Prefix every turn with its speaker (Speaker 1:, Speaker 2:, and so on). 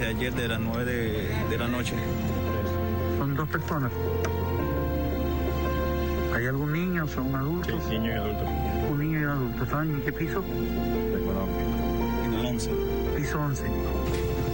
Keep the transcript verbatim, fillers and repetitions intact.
Speaker 1: desde ayer de las nueve de, de la noche.
Speaker 2: ¿Son dos personas? ¿Hay algún niño? ¿Son adultos?
Speaker 3: Sí, niño y adulto.
Speaker 2: Un niño y un adulto. ¿Saben en qué piso?
Speaker 3: Desconozco.
Speaker 1: En el once.
Speaker 2: Piso once.